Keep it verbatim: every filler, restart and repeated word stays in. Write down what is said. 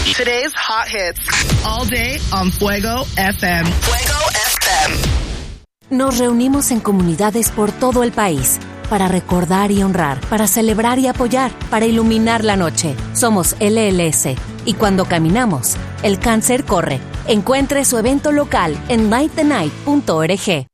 Today's hot hits. All day on Fuego F M. Fuego F M. Nos reunimos en comunidades por todo el país para recordar y honrar, para celebrar y apoyar, para iluminar la noche. Somos L L S y cuando caminamos, el cáncer corre. Encuentre su evento local en night the night punto org.